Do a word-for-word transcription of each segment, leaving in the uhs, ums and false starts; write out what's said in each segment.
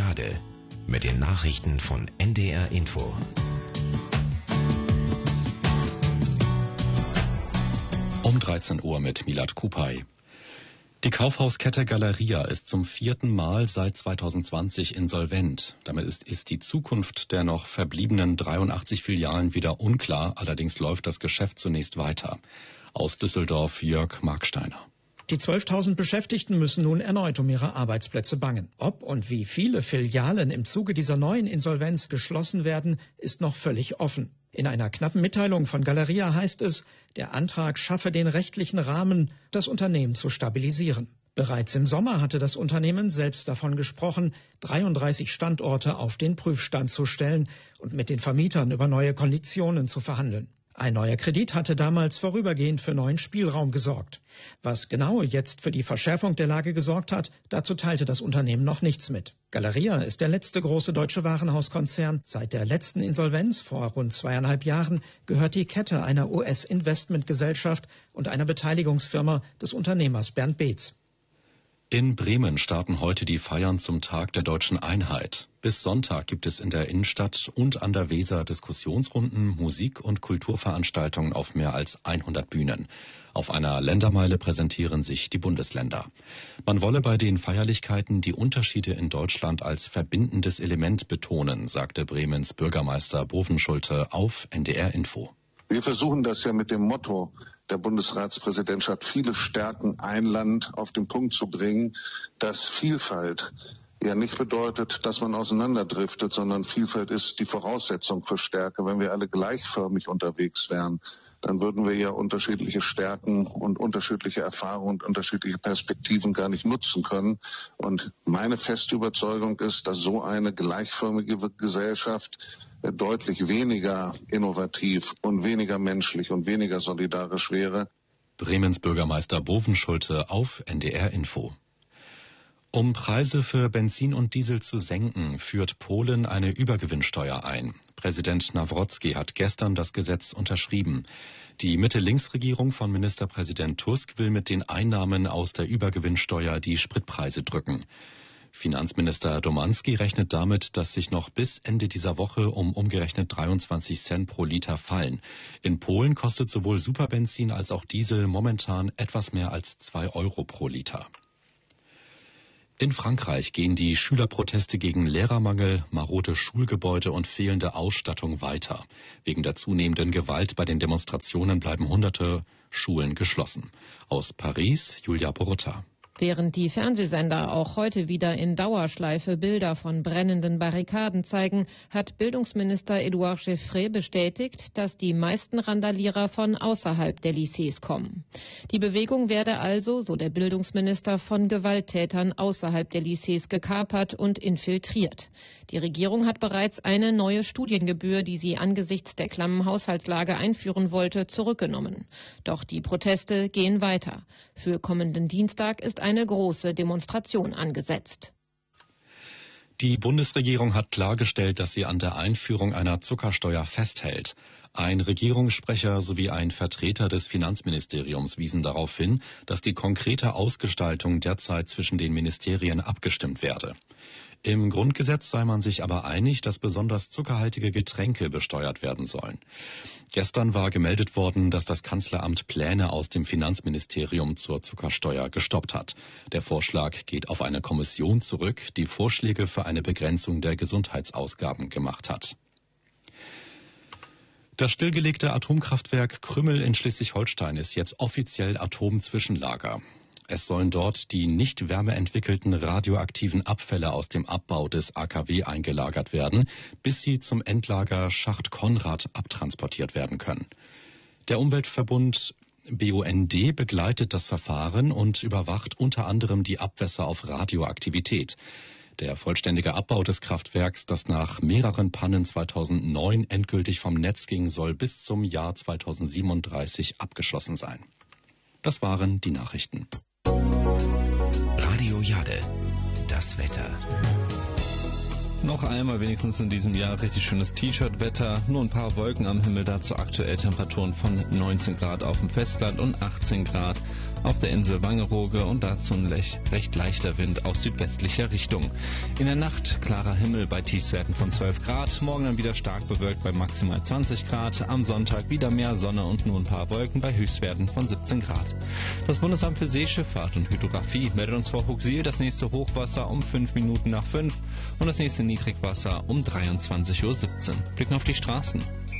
Jade mit den Nachrichten von N D R Info. Um dreizehn Uhr mit Milad Kupay. Die Kaufhauskette Galeria ist zum vierten Mal seit zweitausendzwanzig insolvent. Damit ist, ist die Zukunft der noch verbliebenen dreiundachtzig Filialen wieder unklar. Allerdings läuft das Geschäft zunächst weiter. Aus Düsseldorf Jörg Marksteiner. Die zwölftausend Beschäftigten müssen nun erneut um ihre Arbeitsplätze bangen. Ob und wie viele Filialen im Zuge dieser neuen Insolvenz geschlossen werden, ist noch völlig offen. In einer knappen Mitteilung von Galeria heißt es, der Antrag schaffe den rechtlichen Rahmen, das Unternehmen zu stabilisieren. Bereits im Sommer hatte das Unternehmen selbst davon gesprochen, dreiunddreißig Standorte auf den Prüfstand zu stellen und mit den Vermietern über neue Konditionen zu verhandeln. Ein neuer Kredit hatte damals vorübergehend für neuen Spielraum gesorgt. Was genau jetzt für die Verschärfung der Lage gesorgt hat, dazu teilte das Unternehmen noch nichts mit. Galeria ist der letzte große deutsche Warenhauskonzern. Seit der letzten Insolvenz vor rund zweieinhalb Jahren gehört die Kette einer U S-Investmentgesellschaft und einer Beteiligungsfirma des Unternehmers Bernd Beetz. In Bremen starten heute die Feiern zum Tag der deutschen Einheit. Bis Sonntag gibt es in der Innenstadt und an der Weser Diskussionsrunden, Musik- und Kulturveranstaltungen auf mehr als hundert Bühnen. Auf einer Ländermeile präsentieren sich die Bundesländer. Man wolle bei den Feierlichkeiten die Unterschiede in Deutschland als verbindendes Element betonen, sagte Bremens Bürgermeister Bovenschulte auf N D R Info. Wir versuchen das ja mit dem Motto der Bundesratspräsidentschaft, viele stärken ein Land, auf den Punkt zu bringen, dass Vielfalt ja nicht bedeutet, dass man auseinanderdriftet, sondern Vielfalt ist die Voraussetzung für Stärke. Wenn wir alle gleichförmig unterwegs wären, dann würden wir ja unterschiedliche Stärken und unterschiedliche Erfahrungen und unterschiedliche Perspektiven gar nicht nutzen können. Und meine feste Überzeugung ist, dass so eine gleichförmige Gesellschaft deutlich weniger innovativ und weniger menschlich und weniger solidarisch wäre. Bremens Bürgermeister Bovenschulte auf N D R Info. Um Preise für Benzin und Diesel zu senken, führt Polen eine Übergewinnsteuer ein. Präsident Nawrocki hat gestern das Gesetz unterschrieben. Die Mitte-Links-Regierung von Ministerpräsident Tusk will mit den Einnahmen aus der Übergewinnsteuer die Spritpreise drücken. Finanzminister Domanski rechnet damit, dass sich noch bis Ende dieser Woche um umgerechnet dreiundzwanzig Cent pro Liter fallen. In Polen kostet sowohl Superbenzin als auch Diesel momentan etwas mehr als zwei Euro pro Liter. In Frankreich gehen die Schülerproteste gegen Lehrermangel, marode Schulgebäude und fehlende Ausstattung weiter. Wegen der zunehmenden Gewalt bei den Demonstrationen bleiben hunderte Schulen geschlossen. Aus Paris, Julia Borotta. Während die Fernsehsender auch heute wieder in Dauerschleife Bilder von brennenden Barrikaden zeigen, hat Bildungsminister Edouard Geoffrey bestätigt, dass die meisten Randalierer von außerhalb der Lycées kommen. Die Bewegung werde also, so der Bildungsminister, von Gewalttätern außerhalb der Lycées gekapert und infiltriert. Die Regierung hat bereits eine neue Studiengebühr, die sie angesichts der klammen Haushaltslage einführen wollte, zurückgenommen. Doch die Proteste gehen weiter. Für kommenden Dienstag ist eine große Demonstration angesetzt. Die Bundesregierung hat klargestellt, dass sie an der Einführung einer Zuckersteuer festhält. Ein Regierungssprecher sowie ein Vertreter des Finanzministeriums wiesen darauf hin, dass die konkrete Ausgestaltung derzeit zwischen den Ministerien abgestimmt werde. Im Grundgesetz sei man sich aber einig, dass besonders zuckerhaltige Getränke besteuert werden sollen. Gestern war gemeldet worden, dass das Kanzleramt Pläne aus dem Finanzministerium zur Zuckersteuer gestoppt hat. Der Vorschlag geht auf eine Kommission zurück, die Vorschläge für eine Begrenzung der Gesundheitsausgaben gemacht hat. Das stillgelegte Atomkraftwerk Krümmel in Schleswig-Holstein ist jetzt offiziell Atomzwischenlager. Es sollen dort die nicht wärmeentwickelten radioaktiven Abfälle aus dem Abbau des A K W eingelagert werden, bis sie zum Endlager Schacht Konrad abtransportiert werden können. Der Umweltverbund B U N D begleitet das Verfahren und überwacht unter anderem die Abwässer auf Radioaktivität. Der vollständige Abbau des Kraftwerks, das nach mehreren Pannen zweitausendneun endgültig vom Netz ging, soll bis zum Jahr zweitausendsiebenunddreißig abgeschlossen sein. Das waren die Nachrichten. Radio Jade, das Wetter. Noch einmal wenigstens in diesem Jahr richtig schönes T-Shirt-Wetter. Nur ein paar Wolken am Himmel, dazu aktuell Temperaturen von neunzehn Grad auf dem Festland und achtzehn Grad auf der Insel Wangerooge und dazu ein lech, recht leichter Wind aus südwestlicher Richtung. In der Nacht klarer Himmel bei Tiefstwerten von zwölf Grad, morgen dann wieder stark bewölkt bei maximal zwanzig Grad, am Sonntag wieder mehr Sonne und nur ein paar Wolken bei Höchstwerten von siebzehn Grad. Das Bundesamt für Seeschifffahrt und Hydrographie meldet uns vor Huxil das nächste Hochwasser um fünf Minuten nach fünf und das nächste Niedrigwasser um dreiundzwanzig Uhr siebzehn. Blicken auf die Straßen.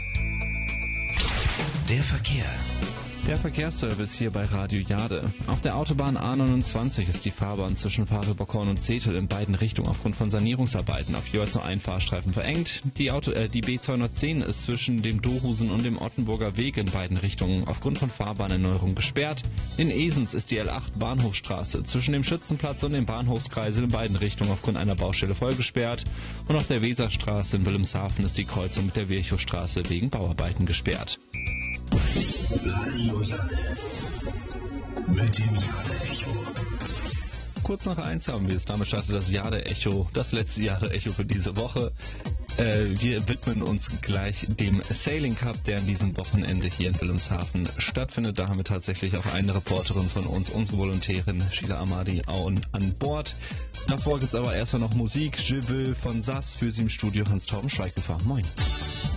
Der Verkehr. Der Verkehrsservice hier bei Radio Jade. Auf der Autobahn A neunundzwanzig ist die Fahrbahn zwischen Farelbockhorn und Zetel in beiden Richtungen aufgrund von Sanierungsarbeiten auf jeweils nur einen Fahrstreifen verengt. Die, Auto, äh, die B zweihundertzehn ist zwischen dem Dohusen und dem Ottenburger Weg in beiden Richtungen aufgrund von Fahrbahnerneuerung gesperrt. In Esens ist die L acht Bahnhofstraße zwischen dem Schützenplatz und dem Bahnhofskreisel in beiden Richtungen aufgrund einer Baustelle voll gesperrt. Und auf der Weserstraße in Wilhelmshaven ist die Kreuzung mit der Virchowstraße wegen Bauarbeiten gesperrt. Radio Jade mit dem Jade-Echo. Kurz nach eins haben wir es. Damit startet das Jade-Echo, das letzte Jade-Echo für diese Woche. Äh, wir widmen uns gleich dem Sailing Cup, der an diesem Wochenende hier in Wilhelmshaven stattfindet. Da haben wir tatsächlich auch eine Reporterin von uns, unsere Volontärin Sheila Amadi, an, an Bord. Davor gibt es aber erstmal noch Musik. Je veux von Sass, für Sie im Studio Hans-Torben Schweiggefahr. Moin.